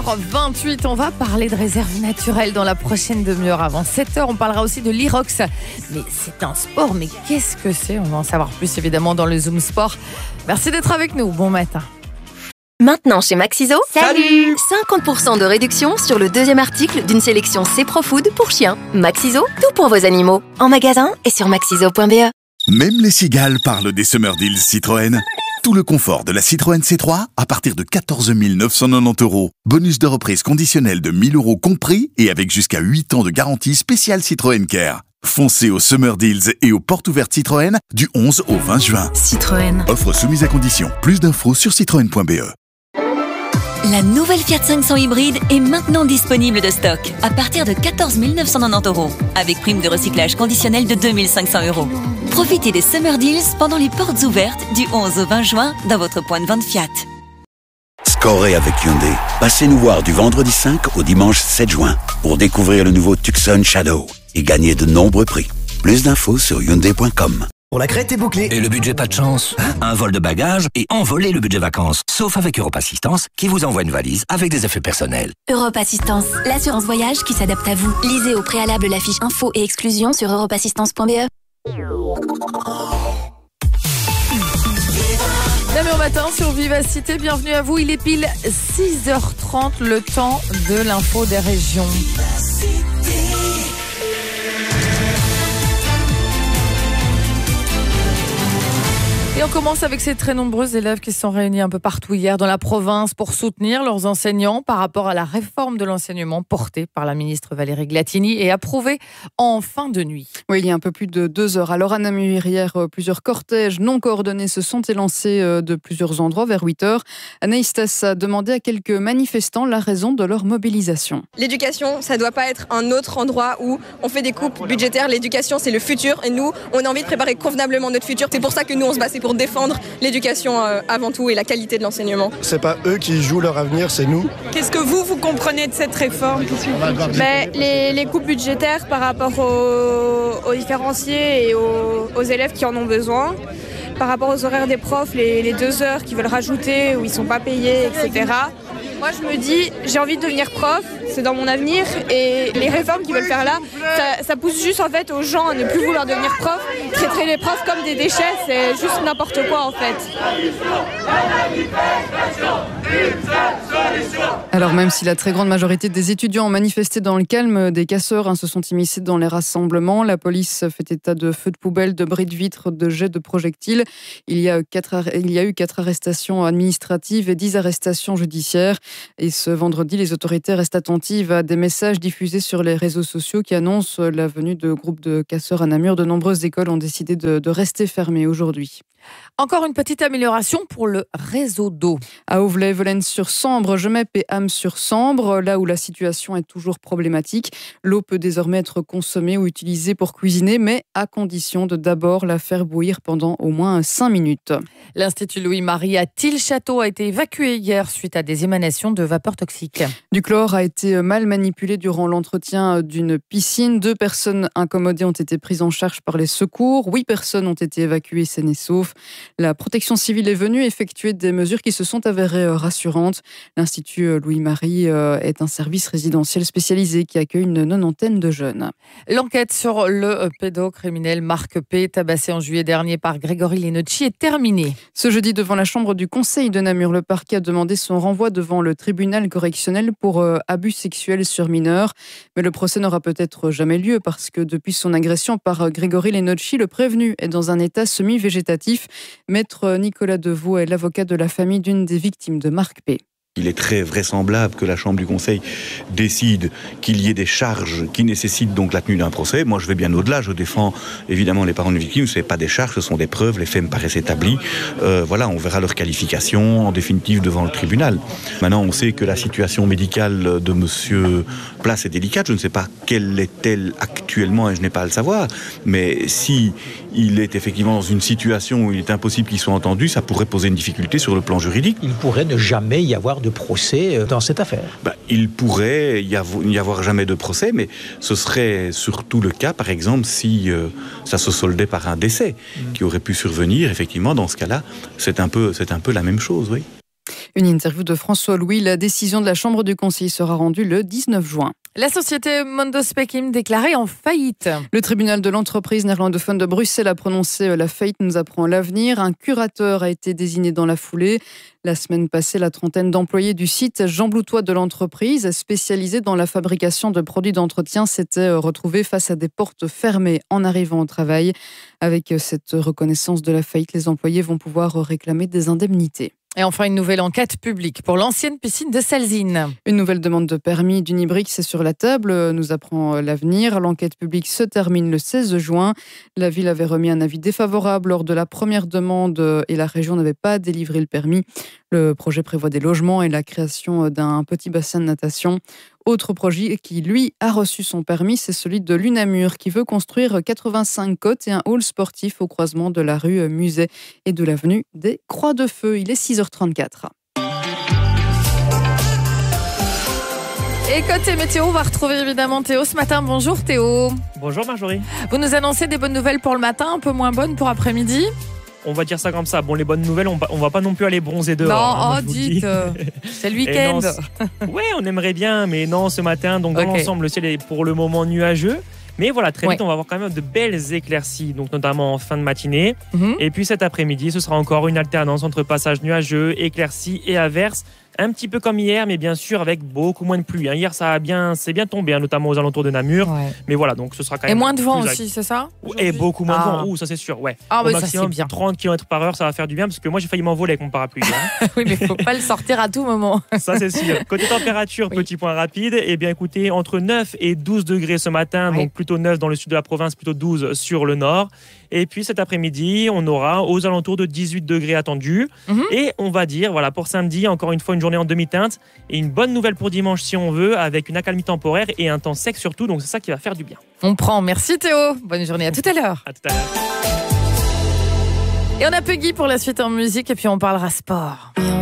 28, on va parler de réserve naturelle dans la prochaine demi-heure. Avant 7h, on parlera aussi de l'Irox. Mais c'est un sport, mais qu'est-ce que c'est? On va en savoir plus évidemment dans le Zoom Sport. Merci d'être avec nous, bon matin. Maintenant chez Maxiso, Salut 50% de réduction sur le deuxième article d'une sélection C-Pro-Food pour chiens. Maxiso, tout pour vos animaux. En magasin et sur maxiso.be. Même les cigales parlent des Summer Deals Citroën. Tout le confort de la Citroën C3 à partir de 14 990 €. Bonus de reprise conditionnel de 1 000 € compris et avec jusqu'à 8 ans de garantie spéciale Citroën Care. Foncez aux Summer Deals et aux portes ouvertes Citroën du 11 au 20 juin. Citroën. Offre soumise à condition. Plus d'infos sur citroën.be. La nouvelle Fiat 500 hybride est maintenant disponible de stock à partir de 14 990 €, avec prime de recyclage conditionnelle de 2 500 €. Profitez des Summer Deals pendant les portes ouvertes du 11 au 20 juin dans votre point de vente Fiat. Scorez avec Hyundai. Passez nous voir du vendredi 5 au dimanche 7 juin pour découvrir le nouveau Tucson Shadow et gagner de nombreux prix. Plus d'infos sur hyundai.com. Pour la crête est bouclée. Et le budget pas de chance? Un vol de bagages et envoler le budget vacances. Sauf avec Europe Assistance qui vous envoie une valise avec des effets personnels. Europe Assistance, l'assurance voyage qui s'adapte à vous. Lisez au préalable la fiche info et exclusion sur europeassistance.be. Bienvenue au matin sur Vivacité, bienvenue à vous. Il est pile 6h30, le temps de l'info des régions. Et on commence avec ces très nombreux élèves qui se sont réunis un peu partout hier dans la province pour soutenir leurs enseignants par rapport à la réforme de l'enseignement portée par la ministre Valérie Glatini et approuvée en fin de nuit. Oui, il y a un peu plus de 2 heures. Alors à Namur, hier, plusieurs cortèges non coordonnés se sont élancés de plusieurs endroits vers 8 heures. Anaïstas a demandé à quelques manifestants la raison de leur mobilisation. L'éducation, ça ne doit pas être un autre endroit où on fait des coupes budgétaires. L'éducation, c'est le futur et nous, on a envie de préparer convenablement notre futur. C'est pour ça que nous, on se bat, c'est pour défendre l'éducation avant tout et la qualité de l'enseignement. C'est pas eux qui jouent leur avenir, c'est nous. Qu'est-ce que vous comprenez de cette réforme? Les coupes budgétaires par rapport aux différenciés et aux élèves qui en ont besoin. Par rapport aux horaires des profs, les 2 heures qu'ils veulent rajouter où ils ne sont pas payés, etc. Moi, je me dis, j'ai envie de devenir prof, c'est dans mon avenir. Et les réformes qu'ils veulent faire là, ça pousse juste en fait aux gens à ne plus vouloir devenir prof. Traiter les profs comme des déchets, c'est juste n'importe quoi en fait. Alors même si la très grande majorité des étudiants ont manifesté dans le calme, des casseurs se sont immiscés dans les rassemblements. La police fait état de feux de poubelle, de bris de vitres, de jets de projectiles. Il y a eu 4 arrestations administratives et 10 arrestations judiciaires. Et ce vendredi, les autorités restent attentives à des messages diffusés sur les réseaux sociaux qui annoncent la venue de groupes de casseurs à Namur. De nombreuses écoles ont décidé de rester fermées aujourd'hui. Encore une petite amélioration pour le réseau d'eau. À Auvelais, Velaines-sur-Sambre, Gemep et Ham-sur-Sambre, là où la situation est toujours problématique, l'eau peut désormais être consommée ou utilisée pour cuisiner, mais à condition de d'abord la faire bouillir pendant au moins 5 minutes. L'Institut Louis-Marie à Tille-Château a été évacué hier suite à des émanations de vapeurs toxiques. Du chlore a été mal manipulé durant l'entretien d'une piscine. 2 personnes incommodées ont été prises en charge par les secours. 8 personnes ont été évacuées saines et saufs. La protection civile est venue effectuer des mesures qui se sont avérées rassurantes. L'Institut Louis-Marie est un service résidentiel spécialisé qui accueille une 90aine de jeunes. L'enquête sur le pédocriminel Marc P, tabassé en juillet dernier par Grégory Lenocci, est terminée. Ce jeudi, devant la chambre du Conseil de Namur, le parquet a demandé son renvoi devant le tribunal correctionnel pour abus sexuels sur mineurs. Mais le procès n'aura peut-être jamais lieu parce que depuis son agression par Grégory Lenocci, le prévenu est dans un état semi-végétatif. Maître Nicolas Deveau est l'avocat de la famille d'une des victimes de Marc P. Il est très vraisemblable que la Chambre du Conseil décide qu'il y ait des charges qui nécessitent donc la tenue d'un procès. Moi, je vais bien au-delà. Je défends évidemment les parents de victimes. Ce n'est pas des charges, ce sont des preuves. Les faits me paraissent établis. Voilà, on verra leur qualification en définitive devant le tribunal. Maintenant, on sait que la situation médicale de Monsieur Place est délicate. Je ne sais pas quelle est-elle actuellement et je n'ai pas à le savoir. Mais si il est effectivement dans une situation où il est impossible qu'il soit entendu, ça pourrait poser une difficulté sur le plan juridique. Il pourrait ne jamais y avoir de procès dans cette affaire. Il pourrait n'y avoir jamais de procès, mais ce serait surtout le cas, par exemple, si ça se soldait par un décès qui aurait pu survenir. Effectivement, dans ce cas-là, c'est un peu la même chose, oui. Une interview de François Louis. La décision de la Chambre du Conseil sera rendue le 19 juin. La société Mondospec'im déclarée en faillite. Le tribunal de l'entreprise néerlandophone de Bruxelles a prononcé la faillite, nous apprend l'avenir. Un curateur a été désigné dans la foulée. La semaine passée, la trentaine d'employés du site Jean Bloutois de l'entreprise, spécialisée dans la fabrication de produits d'entretien, s'étaient retrouvés face à des portes fermées en arrivant au travail. Avec cette reconnaissance de la faillite, les employés vont pouvoir réclamer des indemnités. Et enfin, une nouvelle enquête publique pour l'ancienne piscine de Salzine. Une nouvelle demande de permis d'Unibric, c'est sur la table, nous apprend l'avenir. L'enquête publique se termine le 16 juin. La ville avait remis un avis défavorable lors de la première demande et la région n'avait pas délivré le permis. Le projet prévoit des logements et la création d'un petit bassin de natation. Autre projet qui, lui, a reçu son permis, c'est celui de l'Unamur, qui veut construire 85 côtes et un hall sportif au croisement de la rue Musée et de l'avenue des Croix de Feu. Il est 6h34. Et côté météo, on va retrouver évidemment Théo ce matin. Bonjour Théo. Bonjour Marjorie. Vous nous annoncez des bonnes nouvelles pour le matin, un peu moins bonnes pour après-midi. On va dire ça comme ça. Bon, les bonnes nouvelles, on va pas non plus aller bronzer dehors. Non, dites, c'est le week-end. Oui, on aimerait bien, mais non, ce matin, donc dans l'ensemble, le ciel est pour le moment nuageux. Mais voilà, très vite, on va avoir quand même de belles éclaircies, donc notamment en fin de matinée. Et puis cet après-midi, ce sera encore une alternance entre passages nuageux, éclaircies et averses. Un petit peu comme hier, mais bien sûr avec beaucoup moins de pluie. Hier, c'est bien tombé, notamment aux alentours de Namur. Ouais. Mais voilà, donc ce sera quand même. Et moins de vent aussi, c'est ça? Et beaucoup moins de vent. Ouh, ça c'est sûr, ouais. Ah, au maximum, ça, 30 km/h, ça va faire du bien, parce que moi j'ai failli m'envoler avec mon parapluie. Oui, mais il ne faut pas le sortir à tout moment. Ça c'est sûr. Côté température, petit point rapide. Eh bien écoutez, entre 9 et 12 degrés ce matin, donc plutôt 9 dans le sud de la province, plutôt 12 sur le nord. Et puis cet après-midi, on aura aux alentours de 18 degrés attendus. Et on va dire, voilà, pour samedi, encore une fois, une journée en demi-teinte. Et une bonne nouvelle pour dimanche, si on veut, avec une accalmie temporaire et un temps sec surtout. Donc c'est ça qui va faire du bien. On prend. Merci Théo. Bonne journée. À tout à l'heure. À tout à l'heure. Et on a Peggy pour la suite en musique et puis on parlera sport.